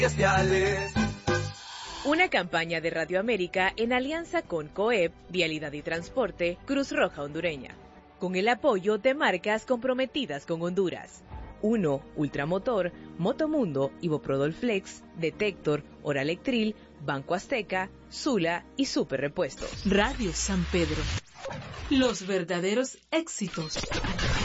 Una campaña de Radio América en alianza con COEP, Vialidad y Transporte, Cruz Roja Hondureña, con el apoyo de marcas comprometidas con Honduras. 1. Ultramotor, Motomundo, Iboprodol Flex, Detector, Oralectril, Banco Azteca, Sula y Super Repuestos. Radio San Pedro. Los verdaderos éxitos.